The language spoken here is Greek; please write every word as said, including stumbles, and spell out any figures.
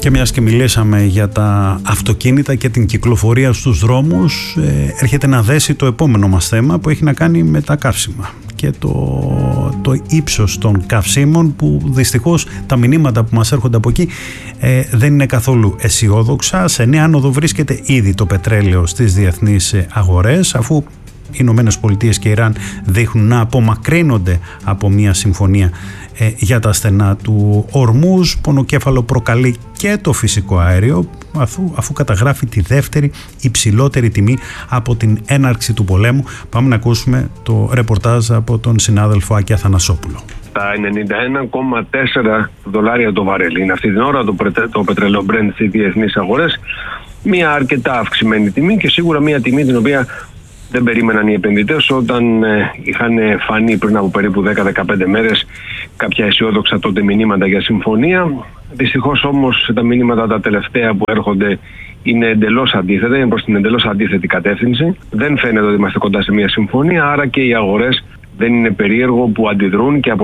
Και μιας και μιλήσαμε για τα αυτοκίνητα και την κυκλοφορία στους δρόμους, ε, έρχεται να δέσει το επόμενο μας θέμα που έχει να κάνει με τα καύσιμα και το, το ύψος των καυσίμων, που δυστυχώς τα μηνύματα που μας έρχονται από εκεί ε, δεν είναι καθόλου αισιόδοξα. Σε νέα άνοδο βρίσκεται ήδη το πετρέλαιο στις διεθνείς αγορές, αφού οι Ηνωμένες Πολιτείες και η Ιράν δείχνουν να απομακρύνονται από μια συμφωνία ε, για τα στενά του Ορμούζ. Πονοκέφαλο προκαλεί και το φυσικό αέριο, αφού, αφού καταγράφει τη δεύτερη υψηλότερη τιμή από την έναρξη του πολέμου. Πάμε να ακούσουμε το ρεπορτάζ από τον συνάδελφο Άκη Αθανασόπουλο. Τα ενενήντα ένα κόμμα τέσσερα δολάρια το βαρέλι είναι αυτή την ώρα το, το πετρέλαιο Brent στις διεθνείς αγορές. Μια αρκετά αυξημένη τιμή και σίγουρα μια τιμή την οποία δεν περίμεναν οι επενδυτές όταν ε, είχαν φανεί πριν από περίπου δέκα με δεκαπέντε μέρες κάποια αισιόδοξα τότε μηνύματα για συμφωνία. Δυστυχώς όμως τα μηνύματα τα τελευταία που έρχονται είναι εντελώς αντίθετα, είναι προς την εντελώς αντίθετη κατεύθυνση. Δεν φαίνεται ότι είμαστε κοντά σε μια συμφωνία, άρα και οι αγορές δεν είναι περίεργο που αντιδρούν και από